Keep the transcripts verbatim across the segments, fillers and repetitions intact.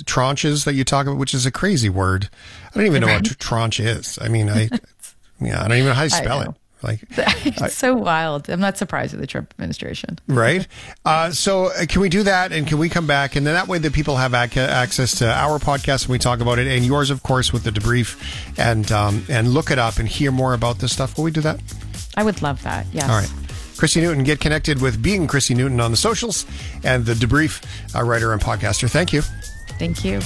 tranches that you talk about, which is a crazy word. I don't even know Right. what tranche is. I mean, I yeah, I don't even know how you spell it. Like, It's I, so wild. I'm not surprised with the Trump administration. right? Uh, so uh, can we do that, and can we come back, and then that way the people have ac- access to our podcast when we talk about it, and yours, of course, with the debrief, and um, and look it up and hear more about this stuff. Will we do that? I would love that. Yes. All right. Chrissy Newton, get connected with Being Chrissy Newton on the socials, and the debrief uh, writer and podcaster. Thank you. Thank you.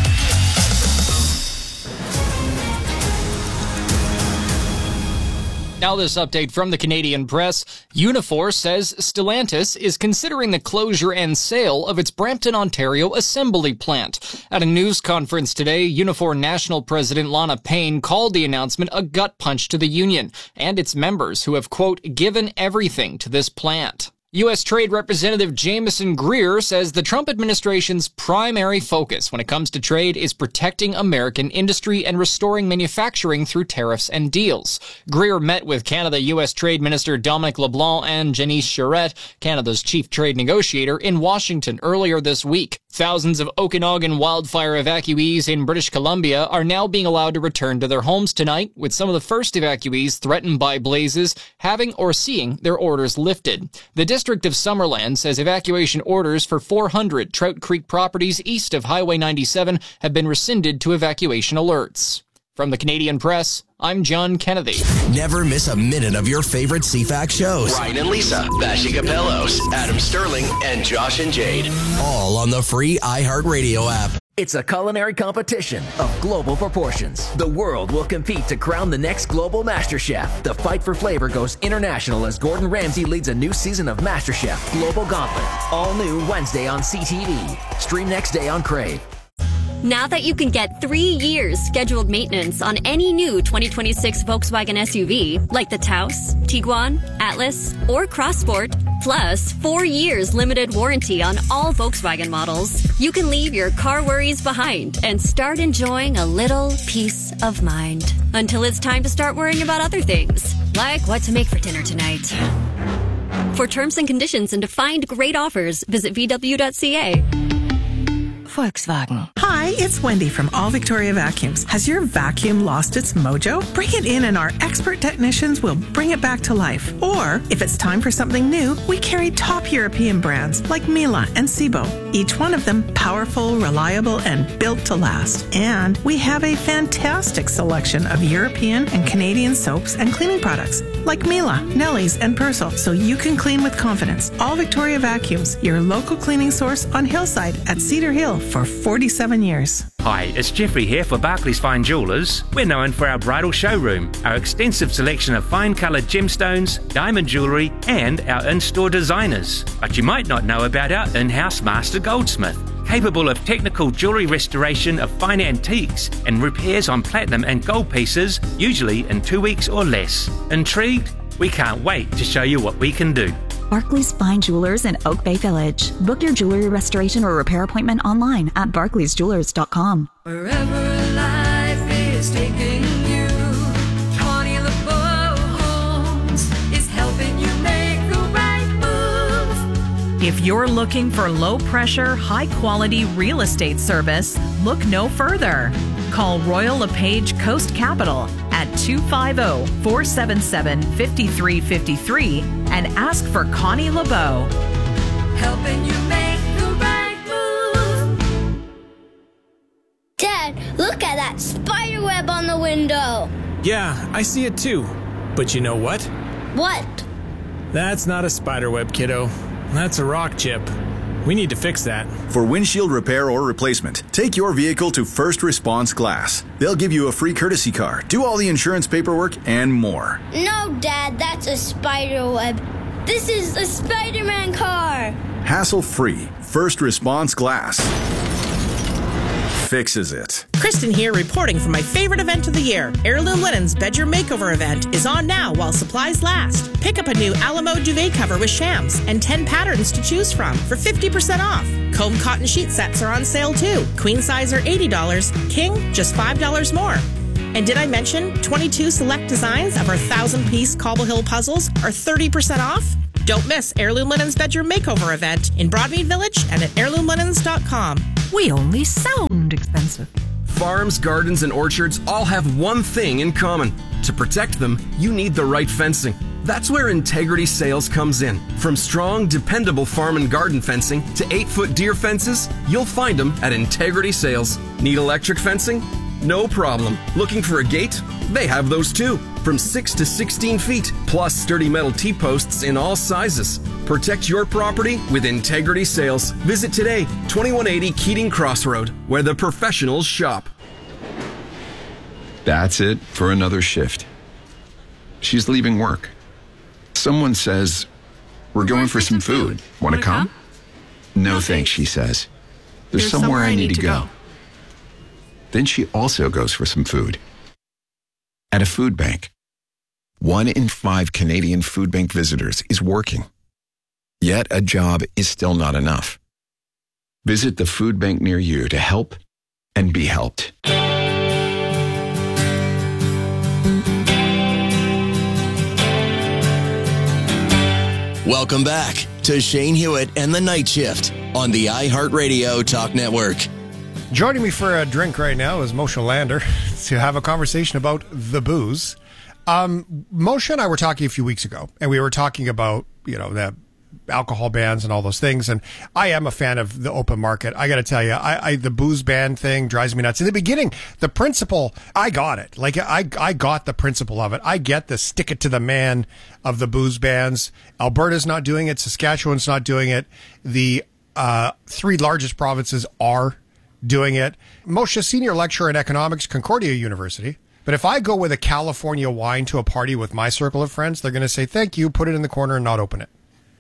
Now this update from the Canadian Press. Unifor says Stellantis is considering the closure and sale of its Brampton, Ontario assembly plant. At a news conference today, Unifor National President Lana Payne called the announcement a gut punch to the union and its members who have, quote, given everything to this plant. U S Trade Representative Jameson Greer says the Trump administration's primary focus when it comes to trade is protecting American industry and restoring manufacturing through tariffs and deals. Greer met with Canada U S Trade Minister Dominic LeBlanc and Janice Charette, Canada's chief trade negotiator, in Washington earlier this week. Thousands of Okanagan wildfire evacuees in British Columbia are now being allowed to return to their homes tonight, with some of the first evacuees threatened by blazes having or seeing their orders lifted. The District of Summerland says evacuation orders for four hundred Trout Creek properties east of Highway ninety-seven have been rescinded to evacuation alerts. From the Canadian Press, I'm John Kennedy. Never miss a minute of your favorite C FAX shows. Ryan and Lisa, Vashi Capellos, Adam Sterling, and Josh and Jade. All on the free iHeartRadio app. It's a culinary competition of global proportions. The world will compete to crown the next global master chef. The fight for flavor goes international as Gordon Ramsay leads a new season of MasterChef Global Gauntlet. All new Wednesday on C T V. Stream next day on Crave. Now that you can get three years scheduled maintenance on any new twenty twenty-six Volkswagen S U V, like the Taos, Tiguan, Atlas, or Crossport, plus four years limited warranty on all Volkswagen models, you can leave your car worries behind and start enjoying a little peace of mind. Until it's time to start worrying about other things, like what to make for dinner tonight. For terms and conditions and to find great offers, visit V W dot C A. Volkswagen. Hi, it's Wendy from All Victoria Vacuums. Has your vacuum lost its mojo? Bring it in and our expert technicians will bring it back to life. Or, if it's time for something new, we carry top European brands like Miele and Sebo. Each one of them powerful, reliable, and built to last. And we have a fantastic selection of European and Canadian soaps and cleaning products like Miele, Nelly's, and Persil, so you can clean with confidence. All Victoria Vacuums, your local cleaning source on Hillside at Cedar Hill for forty-seven years. Hi, it's Jeffrey here for Barclays Fine Jewellers. We're known for our bridal showroom, our extensive selection of fine coloured gemstones, diamond jewellery, and our in-store designers. But you might not know about our in-house master goldsmith, capable of technical jewellery restoration of fine antiques and repairs on platinum and gold pieces, usually in two weeks or less. Intrigued? We can't wait to show you what we can do. Barclays Fine Jewelers in Oak Bay Village. Book your jewelry restoration or repair appointment online at barclays jewelers dot com. Wherever life is taking you, Connie LeBeau Homes is helping you make the right move. If you're looking for low-pressure, high-quality real estate service, look no further. Call Royal LePage Coast Capital at two five zero, four seven seven, five three five three and ask for Connie LeBeau. Helping you make the right move. Dad, look at that spider web on the window. Yeah, I see it too. But you know what? What? That's not a spider web, kiddo. That's a rock chip. We need to fix that. For windshield repair or replacement, take your vehicle to First Response Glass. They'll give you a free courtesy car, do all the insurance paperwork, and more. No, Dad, that's a spider web. This is a Spider-Man car. Hassle-free. First Response Glass fixes it. Kristen here, reporting from my favorite event of the year. Heirloom Linen's Bedroom Makeover event is on now while supplies last. Pick up a new Alamo duvet cover with shams and ten patterns to choose from for fifty percent off. Comb cotton sheet sets are on sale too. Queen size are eighty dollars, king just five dollars more. And did I mention twenty-two select designs of our one thousand piece Cobble Hill puzzles are thirty percent off? Don't miss Heirloom Linen's Bedroom Makeover event in Broadmead Village and at heirloom linens dot com. we only sound expensive. Farms, gardens, and orchards all have one thing in common. To protect them, you need the right fencing. That's where Integrity Sales comes in. From strong, dependable farm and garden fencing to eight-foot deer fences, you'll find them at Integrity Sales. Need electric fencing? No problem. Looking for a gate? They have those too. From six to sixteen feet, plus sturdy metal T-posts in all sizes. Protect your property with Integrity Sales. Visit today, twenty-one eighty Keating Crossroad, where the professionals shop. That's it for another shift. She's leaving work. Someone says, "We're going for some food. Want to come?" No thanks, she says. There's somewhere I need to go. Then she also goes for some food. At a food bank. One in five Canadian food bank visitors is working. Yet a job is still not enough. Visit the food bank near you to help and be helped. Welcome back to Shane Hewitt and the Night Shift on the iHeartRadio Talk Network. Joining me for a drink right now is Moshe Lander to have a conversation about the booze. Um, Moshe and I were talking a few weeks ago, and we were talking about, you know, the alcohol bans and all those things. And I am a fan of the open market. I got to tell you, I, I the booze ban thing drives me nuts. In the beginning, the principle, I got it. Like I, I got the principle of it. I get the stick it to the man of the booze bans. Alberta's not doing it. Saskatchewan's not doing it. The uh, three largest provinces are doing it. Moshe, senior lecturer in economics, Concordia University. But if I go with a California wine to a party with my circle of friends, they're going to say, thank you, put it in the corner and not open it.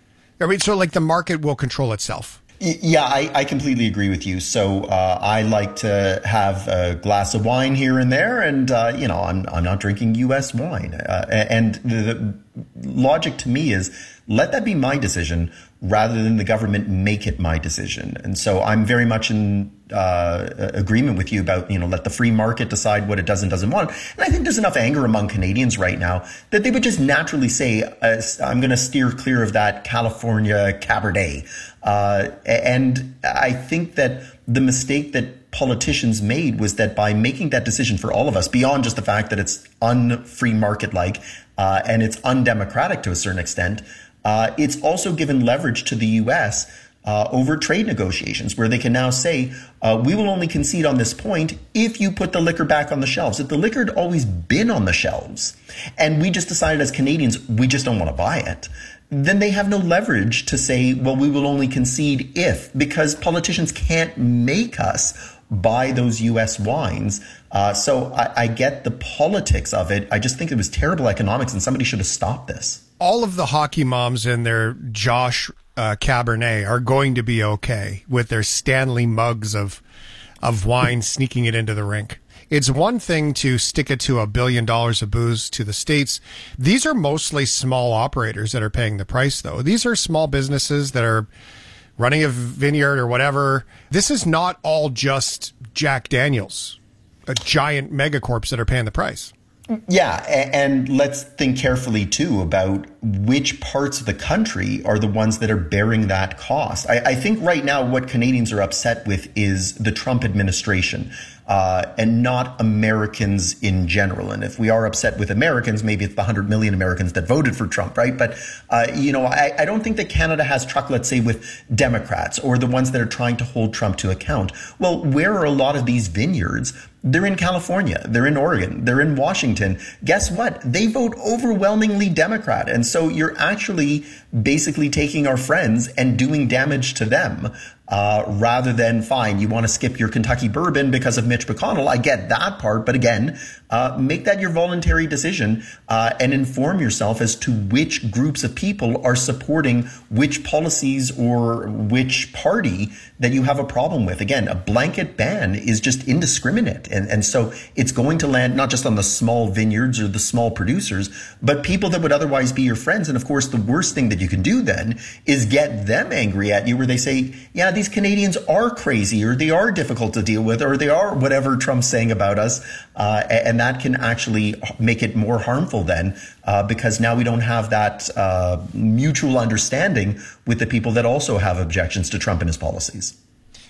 I mean, so like the market will control itself. Yeah, I, I completely agree with you. So uh, I like to have a glass of wine here and there, and uh, you know, I'm I'm not drinking U S wine. Uh, and the, the logic to me is let that be my decision rather than the government make it my decision. And so I'm very much in uh, agreement with you about, you know, let the free market decide what it does and doesn't want. And I think there's enough anger among Canadians right now that they would just naturally say, uh, I'm going to steer clear of that California Cabernet. Uh, and I think that the mistake that politicians made was that by making that decision for all of us, beyond just the fact that it's un-free market-like uh, and it's undemocratic to a certain extent, uh, it's also given leverage to the U S uh, over trade negotiations, where they can now say, uh, we will only concede on this point if you put the liquor back on the shelves. If the liquor had always been on the shelves and we just decided as Canadians, we just don't want to buy it, then they have no leverage to say, well, we will only concede if, because politicians can't make us buy those U S wines. Uh, so I, I get the politics of it. I just think it was terrible economics and somebody should have stopped this. All of the hockey moms and their Josh uh, Cabernet are going to be okay with their Stanley mugs of of wine sneaking it into the rink. It's one thing to stick it to a billion dollars of booze to the States. These are mostly small operators that are paying the price, though. These are small businesses that are running a vineyard or whatever. This is not all just Jack Daniels, a giant megacorps that are paying the price. Yeah, and let's think carefully, too, about which parts of the country are the ones that are bearing that cost. I, I think right now what Canadians are upset with is the Trump administration. Uh, and not Americans in general. And if we are upset with Americans, maybe it's the one hundred million Americans that voted for Trump, right? But, uh, you know, I, I don't think that Canada has truck, let's say, with Democrats or the ones that are trying to hold Trump to account. Well, where are a lot of these vineyards? They're in California. They're in Oregon. They're in Washington. Guess what? They vote overwhelmingly Democrat. And so you're actually basically taking our friends and doing damage to them. Uh, rather than, fine, you want to skip your Kentucky bourbon because of Mitch McConnell. I get that part. But again, uh, make that your voluntary decision uh, and inform yourself as to which groups of people are supporting which policies or which party that you have a problem with. Again, a blanket ban is just indiscriminate. And, and so it's going to land not just on the small vineyards or the small producers, but people that would otherwise be your friends. And of course, the worst thing that you can do then is get them angry at you where they say, yeah, these Canadians are crazy, or they are difficult to deal with, or they are whatever Trump's saying about us. Uh, and that can actually make it more harmful then, uh, because now we don't have that uh, mutual understanding with the people that also have objections to Trump and his policies.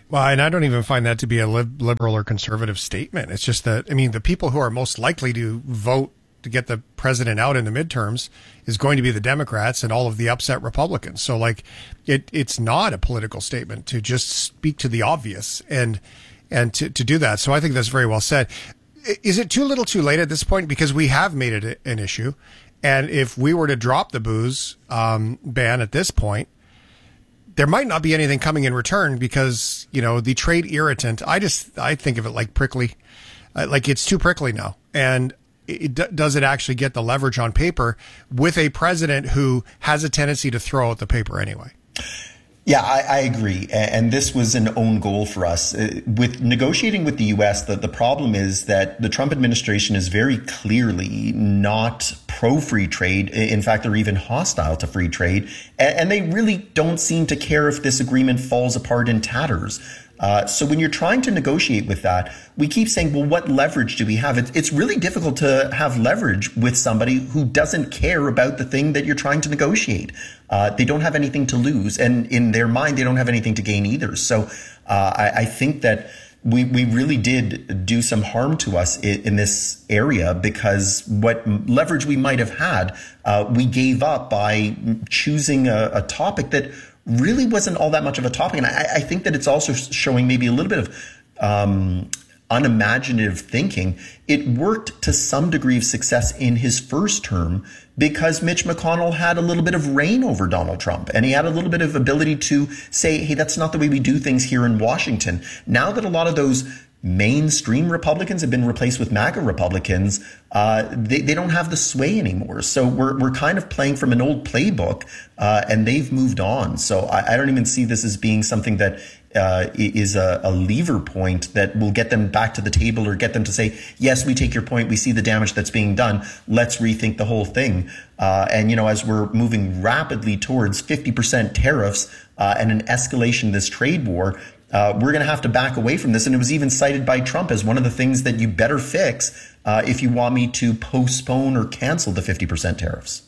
Well, and I don't even find that to be a lib- liberal or conservative statement. It's just that, I mean, the people who are most likely to vote to get the president out in the midterms is going to be the Democrats and all of the upset Republicans. So, like, it it's not a political statement to just speak to the obvious and and to, to do that. So I think that's very well said. Is it too little too late at this point? Because we have made it an issue. And if we were to drop the booze um, ban at this point, there might not be anything coming in return because, you know, the trade irritant, I just, I think of it like prickly, uh, like it's too prickly now. And it, does it actually get the leverage on paper with a president who has a tendency to throw out the paper anyway? Yeah, I, I agree. And this was an own goal for us. With negotiating with the U S, the, the problem is that the Trump administration is very clearly not pro-free trade. In fact, they're even hostile to free trade. And they really don't seem to care if this agreement falls apart in tatters. Uh, so when you're trying to negotiate with that, we keep saying, well, what leverage do we have? It's, it's really difficult to have leverage with somebody who doesn't care about the thing that you're trying to negotiate. Uh, they don't have anything to lose. And in their mind, they don't have anything to gain either. So uh, I, I think that we, we really did do some harm to us in, in this area because what leverage we might have had, uh, we gave up by choosing a, a topic that really wasn't all that much of a topic. And I, I think that it's also showing maybe a little bit of um, unimaginative thinking. It worked to some degree of success in his first term because Mitch McConnell had a little bit of reign over Donald Trump. And he had a little bit of ability to say, hey, that's not the way we do things here in Washington. Now that a lot of those mainstream Republicans have been replaced with MAGA Republicans, uh, they, they don't have the sway anymore. So we're we're kind of playing from an old playbook, uh, and they've moved on. So I, I don't even see this as being something that uh, is a, a lever point that will get them back to the table or get them to say, yes, we take your point. We see the damage that's being done. Let's rethink the whole thing. Uh, and, you know, as we're moving rapidly towards fifty percent tariffs uh, and an escalation of this trade war, Uh, we're going to have to back away from this. And it was even cited by Trump as one of the things that you better fix uh, if you want me to postpone or cancel the fifty percent tariffs.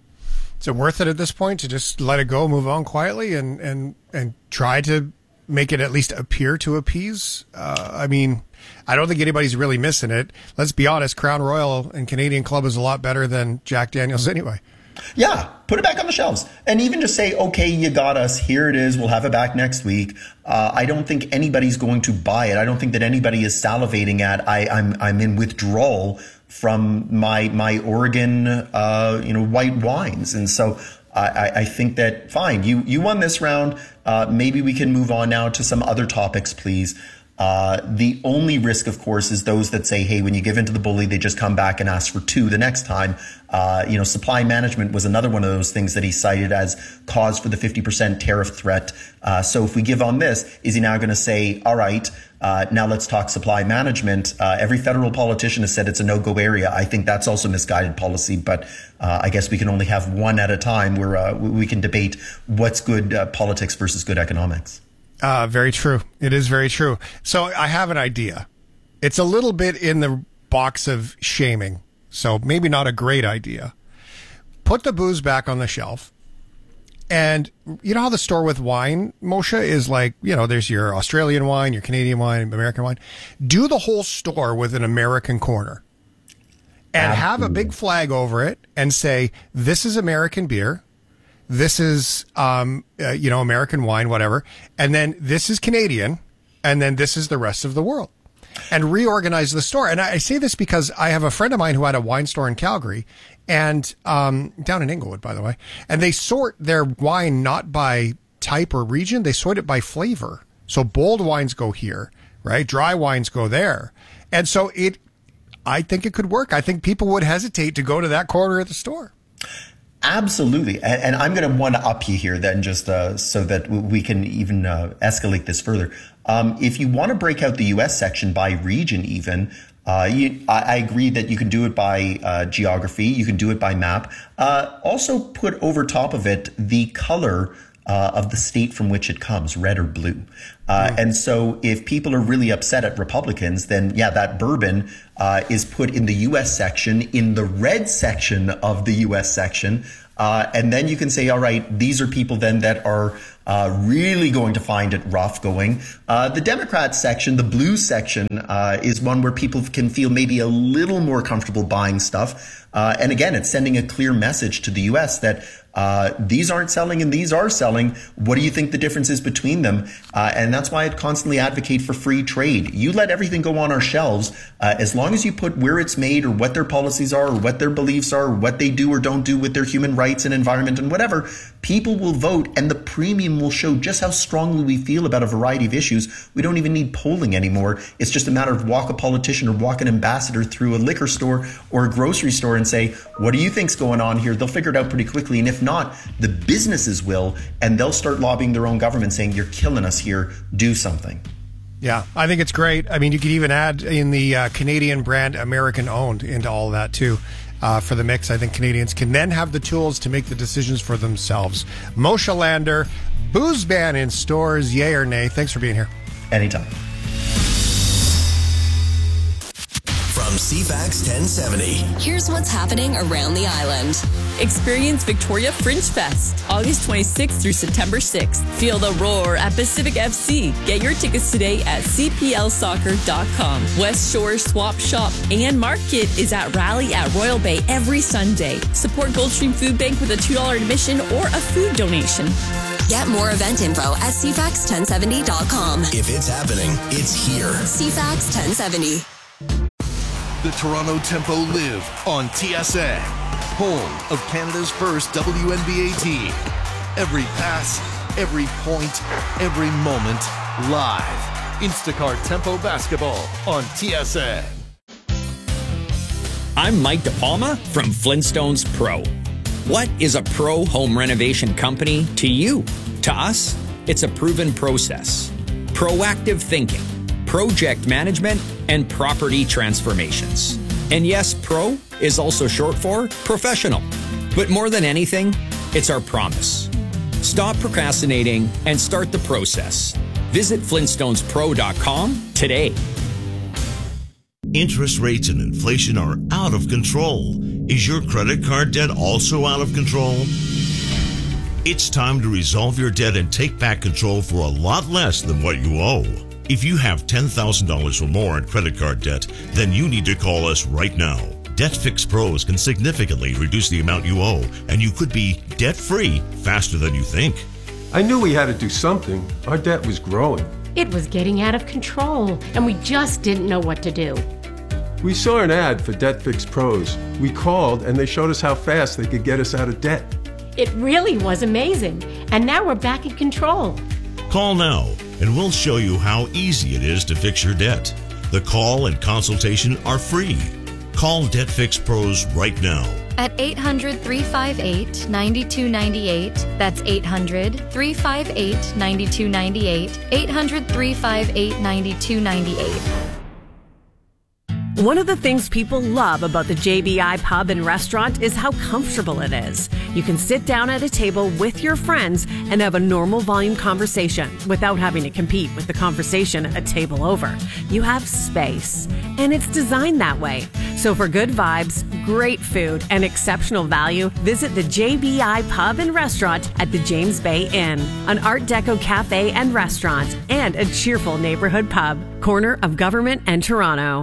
Is it worth it at this point to just let it go, move on quietly, and and and try to make it at least appear to appease? Uh, I mean, I don't think anybody's really missing it. Let's be honest, Crown Royal and Canadian Club is a lot better than Jack Daniels anyway. Yeah, put it back on the shelves and even just say, okay, you got us. Here it is. We'll have it back next week. Uh, I don't think anybody's going to buy it. I don't think that anybody is salivating at I, I'm I'm in withdrawal from my my Oregon uh, you know white wines. And so I, I think that fine, you you won this round. Uh, maybe we can move on now to some other topics, please. Uh, the only risk, of course, is those that say, hey, when you give in to the bully, they just come back and ask for two the next time. Uh, you know, supply management was another one of those things that he cited as cause for the fifty percent tariff threat. Uh, so if we give on this, is he now going to say, all right, uh, now let's talk supply management? Uh, every federal politician has said it's a no-go area. I think that's also misguided policy, but uh, I guess we can only have one at a time where uh, we can debate what's good uh, politics versus good economics. Uh, very true. It is very true. So I have an idea. It's a little bit in the box of shaming, so maybe not a great idea. Put the booze back on the shelf. And you know how the store with wine, Moshe, is like, you know, there's your Australian wine, your Canadian wine, American wine. Do the whole store with an American corner. And Absolutely. Have a big flag over it and say, this is American beer. This is, um, uh, you know, American wine, whatever. And then this is Canadian. And then this is the rest of the world. And reorganize the store. And I, I say this because I have a friend of mine who had a wine store in Calgary and um, down in Inglewood, by the way. And they sort their wine not by type or region. They sort it by flavor. So bold wines go here, right? Dry wines go there. And so it, I think it could work. I think people would hesitate to go to that corner of the store. Absolutely. And, and I'm going to one up you here then just uh, so that we can even uh, escalate this further. Um, if you want to break out the U S section by region even, uh, you, I, I agree that you can do it by uh, geography. You can do it by map. Uh, also put over top of it the color Uh, of the state from which it comes, red or blue. Uh, mm. And so if people are really upset at Republicans, then yeah, that bourbon uh, is put in the U S section, in the red section of the U S section. Uh, and then you can say, all right, these are people then that are uh, really going to find it rough going. Uh, the Democrat section, the blue section, uh, is one where people can feel maybe a little more comfortable buying stuff. Uh, and again, it's sending a clear message to the U S that uh, these aren't selling and these are selling. What do you think the difference is between them? Uh, and that's why I'd constantly advocate for free trade. You let everything go on our shelves. Uh, as long as you put where it's made or what their policies are or what their beliefs are or what they do or don't do with their human rights and environment and whatever, people will vote and the premium will show just how strongly we feel about a variety of issues. We don't even need polling anymore. It's just a matter of walk a politician or walk an ambassador through a liquor store or a grocery store and say, what do you think's going on here? They'll figure it out pretty quickly. And if not, the businesses will, and they'll start lobbying their own government saying, you're killing us here, do something. Yeah, I think it's great. I mean, you could even add in the uh, Canadian brand American owned into all of that too. Uh, for the mix, I think Canadians can then have the tools to make the decisions for themselves. Moshe Lander, booze ban in stores, yay or nay? Thanks for being here. Anytime. From C FAX ten seventy. Here's what's happening around the island. Experience Victoria Fringe Fest, August twenty-sixth through September sixth. Feel the roar at Pacific F C. Get your tickets today at c p l soccer dot com. West Shore Swap Shop and Market is at Rally at Royal Bay every Sunday. Support Goldstream Food Bank with a two dollars admission or a food donation. Get more event info at c fax ten seventy dot com. If it's happening, it's here. C FAX ten seventy. The Toronto Tempo live on T S N, home of Canada's first W N B A team. Every pass, every point, every moment, live. Instacart Tempo Basketball on T S N. I'm Mike DePalma from Flintstones Pro. What is a pro home renovation company to you? To us, it's a proven process. Proactive thinking, project management, and property transformations. And yes, pro is also short for professional. But more than anything, it's our promise. Stop procrastinating and start the process. Visit flintstones pro dot com today. Interest rates and inflation are out of control. Is your credit card debt also out of control? It's time to resolve your debt and take back control for a lot less than what you owe. If you have ten thousand dollars or more in credit card debt, then you need to call us right now. Debt Fix Pros can significantly reduce the amount you owe, and you could be debt-free faster than you think. I knew we had to do something. Our debt was growing. It was getting out of control, and we just didn't know what to do. We saw an ad for Debt Fix Pros. We called, and they showed us how fast they could get us out of debt. It really was amazing, and now we're back in control. Call now, and we'll show you how easy it is to fix your debt. The call and consultation are free. Call Debt Fix Pros right now. At eight hundred, three five eight, nine two nine eight. That's eight hundred, three five eight, nine two nine eight. eight hundred, three five eight, nine two nine eight. One of the things people love about the J B I Pub and Restaurant is how comfortable it is. You can sit down at a table with your friends and have a normal volume conversation without having to compete with the conversation a table over. You have space, and it's designed that way. So for good vibes, great food, and exceptional value, visit the J B I Pub and Restaurant at the James Bay Inn, an Art Deco cafe and restaurant, and a cheerful neighborhood pub, corner of Government and Toronto.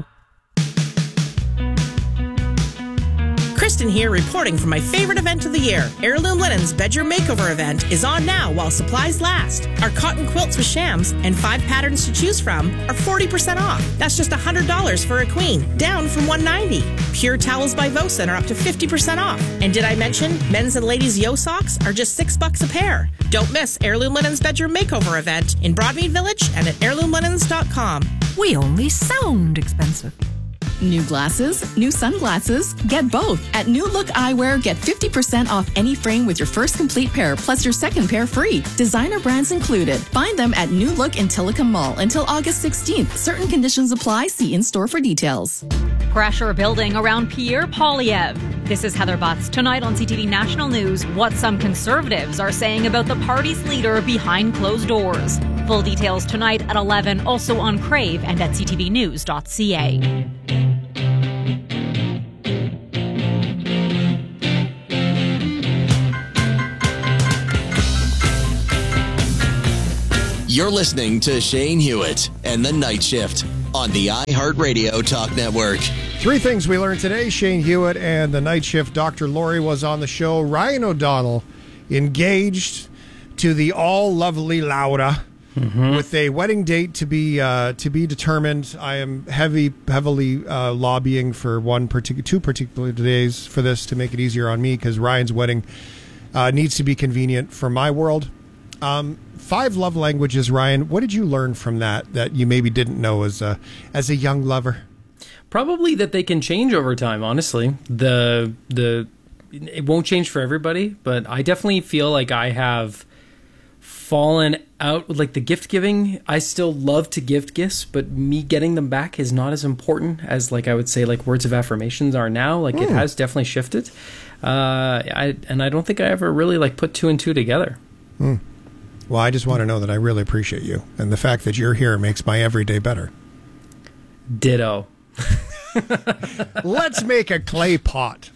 Kristen here, reporting from my favorite event of the year. Heirloom Linens Bedroom Makeover event is on now while supplies last. Our cotton quilts with shams and five patterns to choose from are forty percent off. That's just one hundred dollars for a queen, down from one hundred ninety dollars. Pure towels by Vosen are up to fifty percent off. And did I mention men's and ladies' yo socks are just six bucks a pair? Don't miss Heirloom Linens Bedroom Makeover event in Broadmead Village and at heirloom linens dot com. We only sound expensive. New glasses, new sunglasses, get both. At New Look Eyewear, get fifty percent off any frame with your first complete pair, plus your second pair free. Designer brands included. Find them at New Look in Tillicum Mall until August sixteenth. Certain conditions apply. See in-store for details. Pressure building around Pierre Poilievre. This is Heather Butts. Tonight on C T V National News, what some conservatives are saying about the party's leader behind closed doors. Full details tonight at eleven, also on Crave and at c t v news dot c a. You're listening to Shane Hewitt and the Night Shift on the iHeartRadio Talk Network. Three things we learned today. Shane Hewitt and the Night Shift. Doctor Lori was on the show. Ryan O'Donnell engaged to the all lovely Laura mm-hmm. with a wedding date to be uh, to be determined. I am heavy, heavily uh, lobbying for one particular, two particular days for this to make it easier on me because Ryan's wedding uh, needs to be convenient for my world. Um, five love languages, Ryan. What did you learn from that that you maybe didn't know as a as a young lover? Probably that they can change over time. Honestly, the the it won't change for everybody, but I definitely feel like I have fallen out with like the gift giving. I still love to gift gifts, but me getting them back is not as important as like I would say like words of affirmations are now. Like mm. it has definitely shifted. Uh, I and I don't think I ever really like put two and two together. Mm. Well, I just want to know that I really appreciate you, and the fact that you're here makes my everyday better. Ditto. Let's make a clay pot.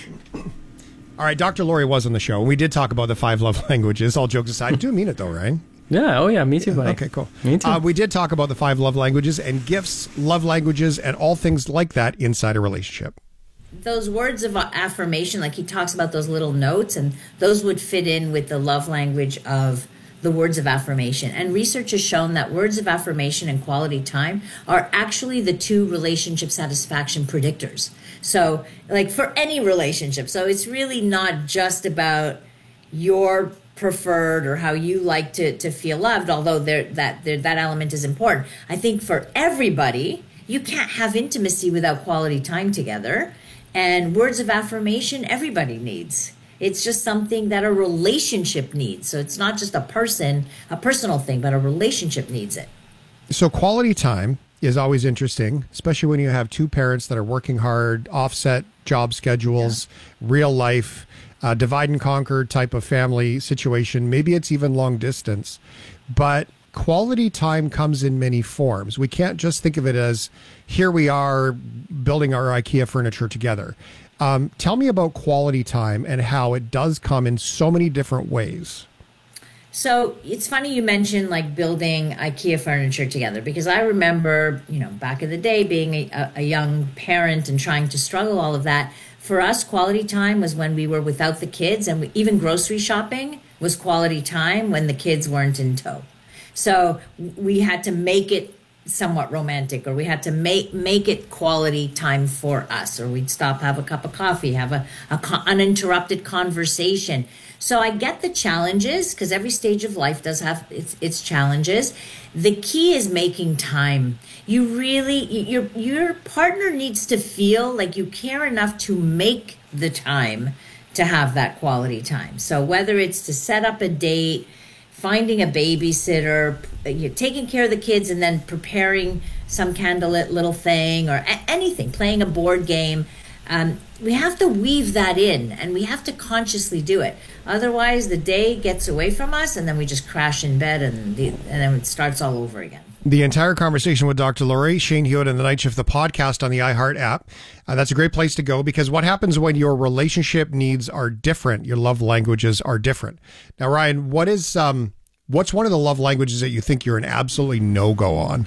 All right, Doctor Lori was on the show, and we did talk about the five love languages. All jokes aside, I do mean it though, Ryan. Yeah, oh yeah, me too, buddy. Okay, cool. Me too. Uh, we did talk about the five love languages and gifts, love languages, and all things like that inside a relationship. Those words of affirmation, like he talks about those little notes, and those would fit in with the love language of the words of affirmation. And research has shown that words of affirmation and quality time are actually the two relationship satisfaction predictors. So like for any relationship, so it's really not just about your preferred or how you like to, to feel loved, although there, that there, that element is important. I think for everybody, you can't have intimacy without quality time together. And words of affirmation, everybody needs. It's just something that a relationship needs. So it's not just a person, a personal thing, but a relationship needs it. So quality time is always interesting, especially when you have two parents that are working hard, offset job schedules, yeah. real life, uh, divide and conquer type of family situation. Maybe it's even long distance. But quality time comes in many forms. We can't just think of it as here we are building our IKEA furniture together. Um, tell me about quality time and how it does come in so many different ways. So it's funny you mentioned like building IKEA furniture together, because I remember, you know, back in the day being a, a young parent and trying to struggle all of that. For us, quality time was when we were without the kids, and we, even grocery shopping was quality time when the kids weren't in tow. So we had to make it somewhat romantic, or we had to make make it quality time for us, or we'd stop, have a cup of coffee, have a, a co- uninterrupted conversation. So I get the challenges, because every stage of life does have its, its challenges. The key is making time. You really, your your partner needs to feel like you care enough to make the time to have that quality time. So whether it's to set up a date, finding a babysitter, taking care of the kids, and then preparing some candlelit little thing or a- anything, playing a board game. Um, we have to weave that in, and we have to consciously do it. Otherwise, the day gets away from us, and then we just crash in bed, and, the, and then it starts all over again. The entire conversation with Doctor Lori, Shane Hewitt, and the Night Shift, the podcast on the iHeart app. Uh, that's a great place to go, because what happens when your relationship needs are different, your love languages are different. Now, Ryan, what is um, what's one of the love languages that you think you're an absolutely no-go on?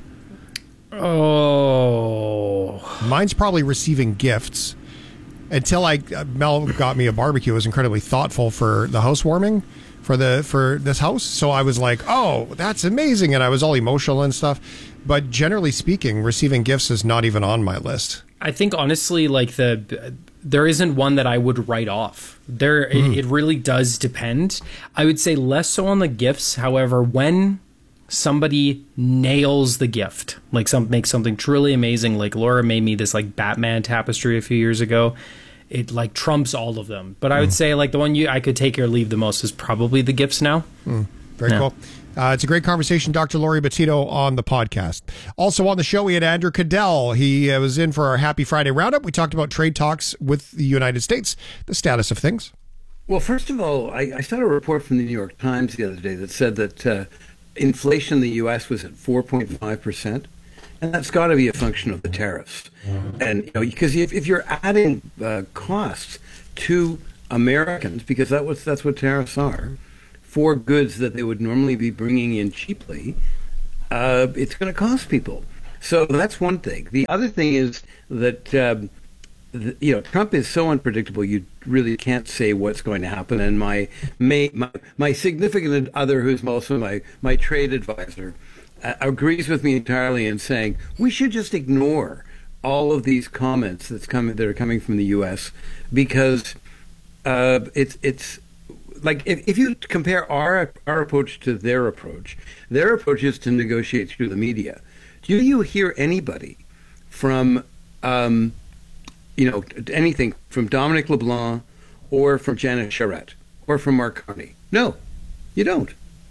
Oh. Mine's probably receiving gifts. Until I uh, Mel got me a barbecue, it was incredibly thoughtful for the housewarming for the for this house. So I was like, oh, that's amazing. And I was all emotional and stuff. But generally speaking, receiving gifts is not even on my list. I think honestly, like the there isn't one that I would write off. There, mm. it, it really does depend. I would say less so on the gifts. However, when somebody nails the gift, like some makes something truly amazing, like Laura made me this like Batman tapestry a few years ago, it like trumps all of them. But I would mm. say like the one you I could take or leave the most is probably the gifts now. Mm. Very yeah. cool. Uh, it's a great conversation. Doctor Lori Bettito on the podcast. Also on the show, we had Andrew Cadell. He uh, was in for our Happy Friday Roundup. We talked about trade talks with the United States, the status of things. Well, first of all, I, I saw a report from the New York Times the other day that said that uh, inflation in the U S was at four point five percent, and that's got to be a function of the tariffs. And you know, because if, if you're adding uh, costs to Americans, because that was that's what tariffs are, for goods that they would normally be bringing in cheaply, uh, it's going to cost people. So that's one thing. The other thing is that, um, the, you know, Trump is so unpredictable, you really can't say what's going to happen. And my my, my, my significant other, who's also my, my trade advisor, uh, agrees with me entirely in saying we should just ignore all of these comments that's coming that are coming from the U S because uh, it's it's like if, if you compare our our approach to their approach, their approach is to negotiate through the media. Do you hear anybody from um, you know anything from Dominic LeBlanc or from Janet Charette or from Mark Carney? No, you don't.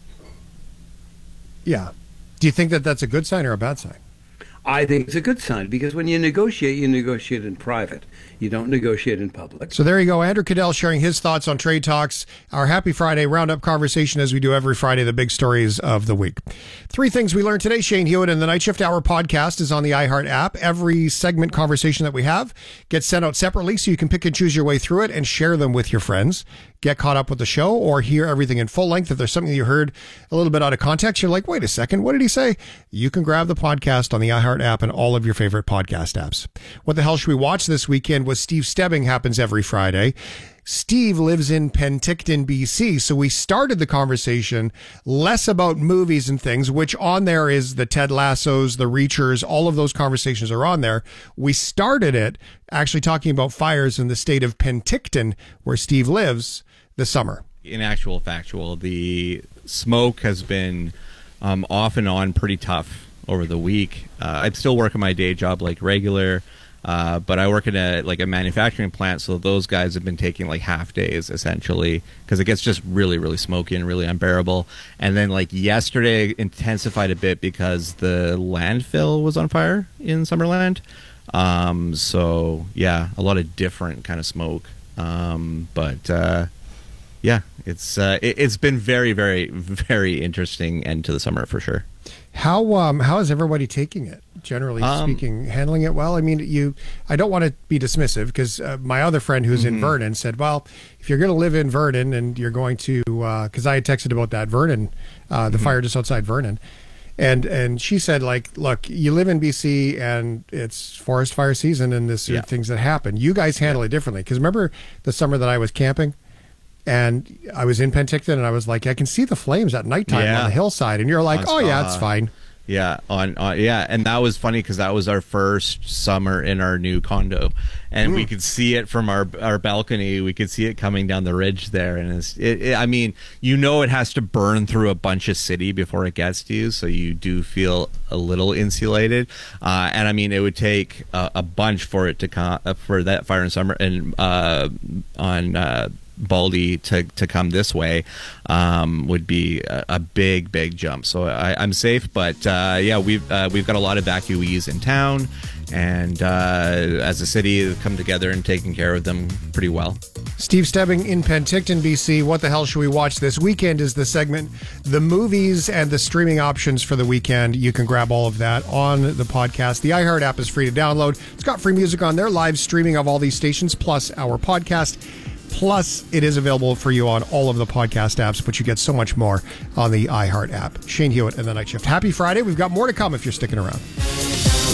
Yeah. Do you think that that's a good sign or a bad sign? I think it's a good sign because when you negotiate, you negotiate in private. You don't negotiate in public. So there you go. Andrew Cadell sharing his thoughts on Trade Talks, our Happy Friday roundup conversation as we do every Friday, the big stories of the week. Three things we learned today. Shane Hewitt and the Night Shift Hour podcast is on the iHeart app. Every segment conversation that we have gets sent out separately so you can pick and choose your way through it and share them with your friends. Get caught up with the show or hear everything in full length. If there's something you heard a little bit out of context, you're like, wait a second, what did he say? You can grab the podcast on the iHeart app and all of your favorite podcast apps. What the hell should we watch this weekend was Steve Stebbing happens every Friday. Steve lives in Penticton, B C, so we started the conversation less about movies and things, which on there is the Ted Lassos, the Reachers, all of those conversations are on there. We started it actually talking about fires in the state of Penticton, where Steve lives, this summer. In actual factual, the smoke has been um, off and on pretty tough over the week. Uh, I'm still working my day job like regular. Uh, but I work in a like a manufacturing plant, so those guys have been taking like half days essentially because it gets just really, really smoky and really unbearable. And then like yesterday intensified a bit because the landfill was on fire in Summerland. Um, so yeah, a lot of different kind of smoke. Um, but uh, yeah, it's uh, it, it's been very, very, very interesting end to the summer for sure. How um how is everybody taking it? Generally Um, speaking, handling it well. I mean, you. I don't want to be dismissive because uh, my other friend who's in Mhm. Vernon said, "Well, if you're going to live in Vernon and you're going to," because I had texted about that Vernon, uh, the Mhm. fire just outside Vernon, and and she said, like, look, you live in B C and it's forest fire season and this Yeah. are things that happen. You guys handle it differently because remember the summer that I was camping. And I was in Penticton, and I was like, I can see the flames at nighttime Yeah. on the hillside. And you're like, On oh, yeah, it's Ska. fine. Yeah, on, on yeah, and that was funny because that was our first summer in our new condo, and we Mm. could see it from our our balcony. We could see it coming down the ridge there, and it's, it, it, I mean, you know, it has to burn through a bunch of city before it gets to you, so you do feel a little insulated. Uh, and I mean, it would take a, a bunch for it to come uh, for that fire in summer and uh, on. Uh, Baldy to, to come this way um, would be a, a big big jump. So I, I'm safe, but uh, yeah, we've uh, we've got a lot of evacuees in town, and uh, as a city, have come together and taken care of them pretty well. Steve Stebbing in Penticton, B C. What the hell should we watch this weekend is the segment, the movies and the streaming options for the weekend. You can grab all of that on the podcast. The iHeart app is free to download. It's got free music on there, live streaming of all these stations, plus our podcast. Plus, it is available for you on all of the podcast apps, but you get so much more on the iHeart app. Shane Hewitt and the Night Shift. Happy Friday. We've got more to come if you're sticking around.